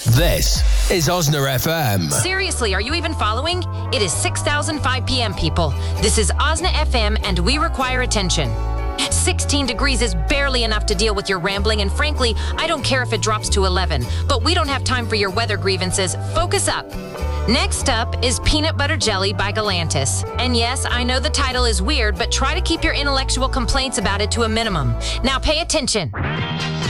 This is Osner FM. Seriously, are you even following? It is 6,005 p.m., people. This is Osna FM, and we require attention. 16 degrees is barely enough to deal with your rambling, and frankly, I don't care if it drops to 11. But we don't have time for your weather grievances. Focus up. Next up is Peanut Butter Jelly by Galantis. And yes, I know the title is weird, but try to keep your intellectual complaints about it to a minimum. Now pay attention.